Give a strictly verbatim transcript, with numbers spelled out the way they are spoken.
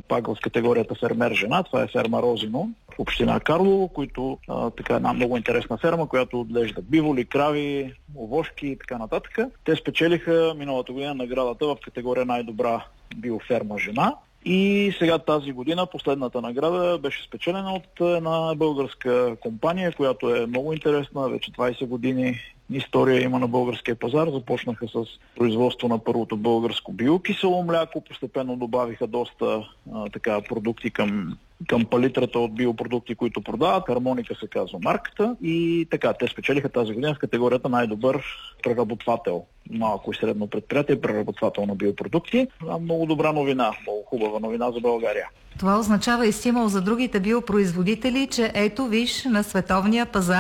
пак в категорията фермер жена. Това е ферма Розино в община Карлово, които а, така една много интересна ферма, която отглежда биволи, крави, овошки и така нататък. Те спечелиха миналата година наградата в категория най-добра биоферма жена. И сега тази година последната награда беше спечелена от една българска компания, която е много интересна, вече двайсет години история има на българския пазар. Започнаха с производство на първото българско биокисело мляко, постепенно добавиха доста а, така продукти към, към палитрата от биопродукти, които продават. Хармоника се казва марката и така, те спечелиха тази година в категорията най-добър преработвател. Малко и средно предприятие, преработвател на биопродукти. Много добра новина, много хубава новина за България. Това означава и стимул за другите биопроизводители, че ето виж на световния пазар